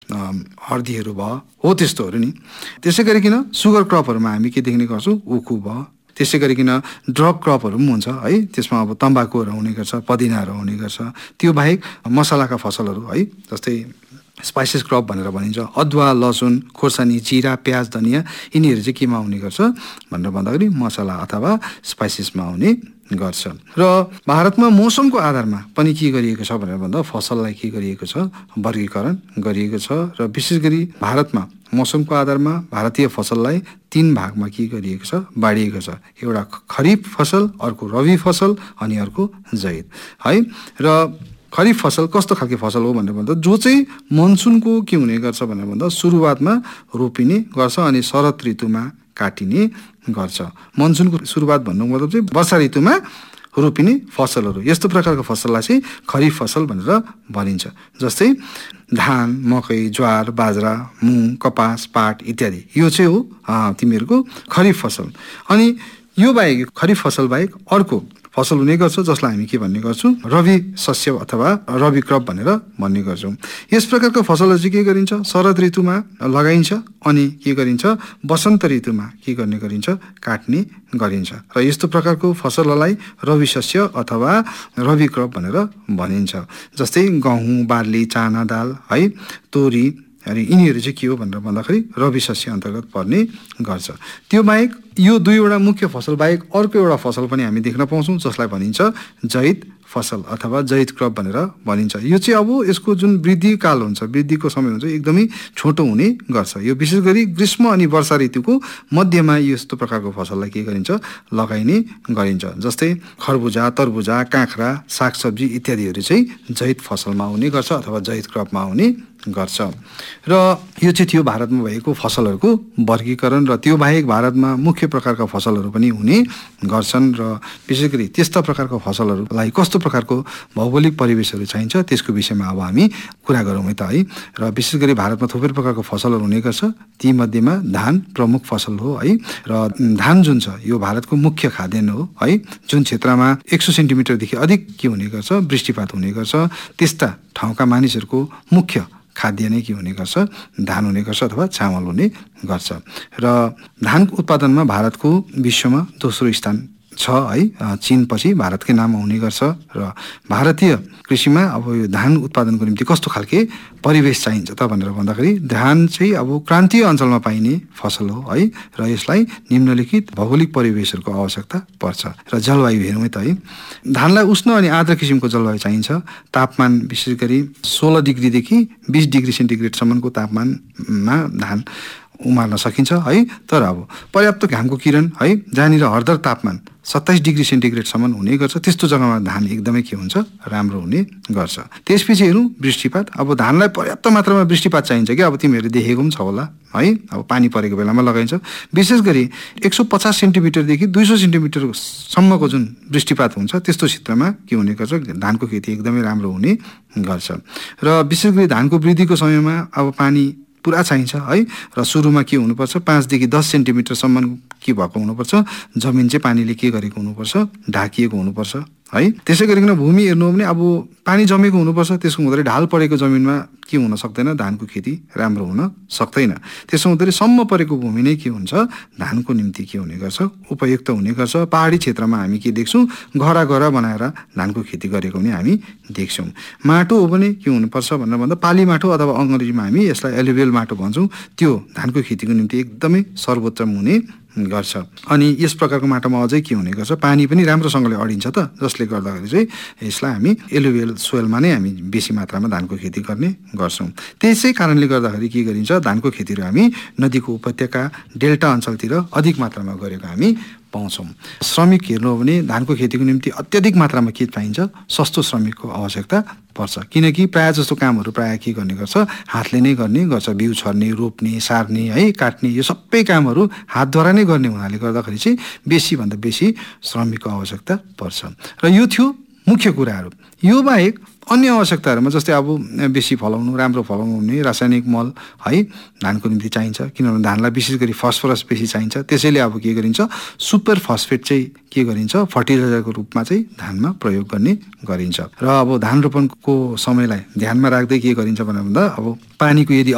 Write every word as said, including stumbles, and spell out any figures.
हर्दीहरू भयो हो त्यस्तोहरू नि। त्यसै गरिकन सुगर क्रपहरूमा हामी के देख्ने गर्छौँ, उखु भयो। त्यसै गरिकन ड्रग क्रपहरू पनि हुन्छ है, त्यसमा अब तम्बाकुहरू हुने गर्छ, पदिनाहरू हुने गर्छ। त्यो बाहेक मसलाका फसलहरू है, जस्तै स्पाइसेस क्रप भनेर भनिन्छ, अदुवा, लसुन, खोर्सानी, जिरा, प्याज, धनियाँ यिनीहरू चाहिँ केमा हुने गर्छ भनेर भन्दाखेरि मसला अथवा स्पाइसेसमा हुने गर्छ। र भारतमा मौसमको आधारमा पनि के गरिएको छ भनेर भन्दा फसललाई के गरिएको छ, वर्गीकरण गरिएको छ। र विशेष गरी भारतमा मौसमको आधारमा भारतीय फसललाई तीन भागमा के गरिएको छ, बाँडिएको छ। एउटा खरिफ फसल, अर्को रबी फसल अनि अर्को जैद है। र खरिफ फसल कस्तो खालको फसल हो भनेर भन्दा जो चाहिँ मनसुनको के हुने गर्छ भनेर भन्दा सुरुवातमा रोपिने गर्छ अनि शरद ऋतुमा काटिने गर्छ। मनसुनको सुरुवात भन्नु मतलब चाहिँ वर्षा ऋतुमा रोपिने फसलहरू, यस्तो प्रकारको फसललाई चाहिँ खरिफ फसल भनेर भनिन्छ। जस्तै धान, मकै, ज्वार, बाजरा, मुङ, कपास, पाट इत्यादि यो चाहिँ हो तिमीहरूको खरिफ फसल। अनि यो बाहेक खरिफ फसल बाहेक अर्को फसल हुने गर्छ जसलाई हामी के भन्ने गर्छौँ, रबी शस्य अथवा रबी क्रप भनेर भन्ने गर्छौँ। यस प्रकारको फसलहरू चाहिँ के गरिन्छ, शरद ऋतुमा लगाइन्छ अनि के गरिन्छ, वसन्त ऋतुमा के गर्ने गरिन्छ, काट्ने गरिन्छ। र यस्तो प्रकारको फसललाई रबी शस्य अथवा रबी क्रप भनेर भनिन्छ। जस्तै गहुँ, बार्ली, चाना दाल है, तोरी अनि यिनीहरू चाहिँ के हो भनेर भन्दाखेरि रबी शस्य अन्तर्गत पर्ने गर्छ। त्यो बाहेक यो दुईवटा मुख्य फसल बाहेक अर्को एउटा फसल पनि हामी देख्न पाउँछौँ जसलाई भनिन्छ जैद फसल अथवा जैद क्रप भनेर भनिन्छ। यो चाहिँ अब यसको जुन वृद्धि काल हुन्छ, वृद्धिको समय हुन्छ, एकदमै छोटो हुने गर्छ। यो विशेष गरी ग्रीष्म अनि वर्षा ऋतुको मध्यमा यस्तो प्रकारको फसललाई के गरिन्छ, लगाइने गरिन्छ। जस्तै खरबुजा, तरबुजा, काँक्रा, सागसब्जी इत्यादिहरू चाहिँ जैद फसलमा हुने गर्छ अथवा जैद क्रपमा हुने गर्छ। र यो चाहिँ थियो भारतमा भएको फसलहरूको वर्गीकरण। र त्यो बाहेक भारतमा मुख्य प्रकारका फसलहरू पनि हुने गर्छन् र विशेष गरी त्यस्ता प्रकारको फसलहरूलाई कस्तो प्रकारको भौगोलिक परिवेशहरू चाहिन्छ त्यसको विषयमा अब हामी कुरा गरौँ है त है। र विशेष गरी भारतमा थुप्रै प्रकारको फसलहरू हुने गर्छ, तीमध्येमा धान प्रमुख फसल हो है। र धान जुन छ यो भारतको मुख्य खाद्यान्न हो है। जुन क्षेत्रमा एक सौ सेन्टिमिटरदेखि अधिक के हुने गर्छ, वृष्टिपात हुने गर्छ, त्यस्ता ठाउँका मानिसहरूको मुख्य खाद्य नै के हुने गर्छ, धान हुने गर्छ अथवा चामल हुने गर्छ। र धानको उत्पादनमा भारतको विश्वमा दोस्रो स्थान छ है, चीनपछि भारतकै नाम हुने गर्छ। र भारतीय कृषिमा अब यो धान उत्पादनको निम्ति कस्तो खालके परिवेश चाहिन्छ त भनेर भन्दाखेरि धान चाहिँ अब क्रान्तीय अञ्चलमा पाइने फसल हो है। र यसलाई निम्नलिखित भौगोलिक परिवेशहरूको आवश्यकता पर्छ। र जलवायु हेरौँ है त है, धानलाई उष्ण अनि आर्द्र किसिमको जलवायु चाहिन्छ। तापमान विशेष गरी सोह्र डिग्रीदेखि बिस डिग्री सेन्टिग्रेडसम्मको तापमानमा धान उमार्न सकिन्छ है। तर अब पर्याप्त घामको किरण है, जहाँनिर हरदर तापमान सत्ताइस डिग्री सेन्टिग्रेडसम्म हुने गर्छ त्यस्तो जग्गामा धान एकदमै के हुन्छ, राम्रो हुने गर्छ। त्यसपछि हेरौँ वृष्टिपात। अब धानलाई पर्याप्त मात्रामा वृष्टिपात चाहिन्छ कि अब तिमीहरूले देखेको पनि छ होला है, अब पानी परेको बेलामा लगाइन्छ। विशेष गरी एक सौ पचास सेन्टिमिटरदेखि दुई सौ सेन्टिमिटरसम्मको जुन वृष्टिपात हुन्छ त्यस्तो क्षेत्रमा के हुने गर्छ, धानको खेती एकदमै राम्रो हुने गर्छ। र विशेष गरी धानको वृद्धिको समयमा अब पानी पुरा चाहिन्छ है। र सुरुमा के हुनुपर्छ, पाँचदेखि दस सेन्टिमिटरसम्म के भएको हुनुपर्छ, जमिन चाहिँ पानीले के गरेको हुनुपर्छ, ढाकिएको हुनुपर्छ है। त्यसै गरिकन भूमि हेर्नु हो भने अब पानी जमेको हुनुपर्छ, त्यसको हुँदाखेरि ढाल परेको जमिनमा के हुन सक्दैन, धानको खेती राम्रो हुन सक्दैन। त्यसो हुँदाखेरि सम्म परेको भूमि नै के हुन्छ, धानको निम्ति के हुने गर्छ, उपयुक्त हुने गर्छ। पहाडी क्षेत्रमा हामी के देख्छौँ, गहरा गहरा बनाएर धानको खेती गरेको पनि हामी देख्छौँ। माटो हो भने के हुनुपर्छ भनेर भन्दा पाली माटो अथवा अङ्ग्रेजीमा हामी यसलाई एलुभियल माटो भन्छौँ, त्यो धानको खेतीको निम्ति एकदमै सर्वोत्तम हुने गर्छ। अनि यस प्रकारको माटोमा अझै के हुने गर्छ, पानी पनि राम्रोसँगले अडिन्छ त, जसले गर्दाखेरि चाहिँ यसलाई हामी एलुभियल सोइलमा नै हामी बेसी मात्रामा धानको खेती गर्ने गर्छौँ। त्यसै कारणले गर्दाखेरि के गरिन्छ, धानको खेतीहरू हामी नदीको उपत्यका, डेल्टा अञ्चलतिर अधिक मात्रामा गरेको हामी पाउँछौँ। श्रमिक हेर्नु हो भने धानको खेतीको निम्ति अत्याधिक मात्रामा के पाइन्छ, सस्तो श्रमिकको आवश्यकता पर्छ। किनकि प्रायः जस्तो कामहरू प्रायः के गर्ने गर्छ, हातले नै गर्ने गर्छ। बिउ छर्ने, रोप्ने, सार्ने है, काट्ने यो सबै कामहरू हातद्वारा नै गर्ने हुनाले गर्दाखेरि चाहिँ बेसीभन्दा बेसी श्रमिकको आवश्यकता पर्छ। र यो थियो मुख्य कुराहरू। यो बाहेक अन्य आवश्यकताहरूमा जस्तै अब बेसी फलाउनु, राम्रो फलाउनु हुने रासायनिक मल है धानको निम्ति चाहिन्छ, किनभने धानलाई विशेष गरी फस्फरस बेसी चाहिन्छ। त्यसैले अब के गरिन्छ, सुपर फस्फेट चाहिँ के गरिन्छ, फर्टिलाइजरको रूपमा चाहिँ धानमा प्रयोग गर्ने गरिन्छ। र अब धान रोपनको समयलाई ध्यानमा राख्दै के गरिन्छ भन्दा अब पानीको यदि